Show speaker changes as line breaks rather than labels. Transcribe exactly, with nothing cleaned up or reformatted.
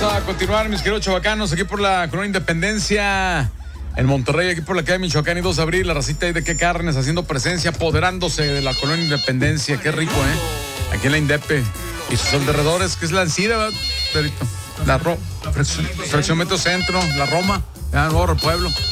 a continuar, mis queridos chavacanos, aquí por la Colonia Independencia, en Monterrey, aquí por la calle Michoacán y dos de abril, la racita ahí de Qué Carnes haciendo presencia, apoderándose de la Colonia Independencia. Qué rico, ¿eh? Aquí en la Indepe. Y sus alrededores, que es la Ancira, ¿verdad, Pedrito? La Ro... Fraccionamiento Centro, la Roma, ya, Nuevo Pueblo.